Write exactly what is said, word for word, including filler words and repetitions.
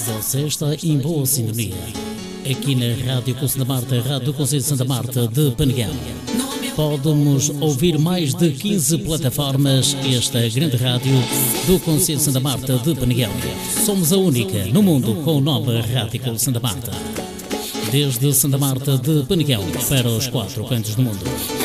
Você está em boa sintonia. Aqui na Rádio Conselho da Marta, Rádio do Conselho de Santa Marta de Peneguão. Podemos ouvir mais de quinze plataformas. Esta grande rádio do Conselho de Santa Marta de Peneguão. Somos a única no mundo com o nome Rádio Conselho de Santa Marta. Desde Santa Marta de Peneguão para os quatro cantos do mundo.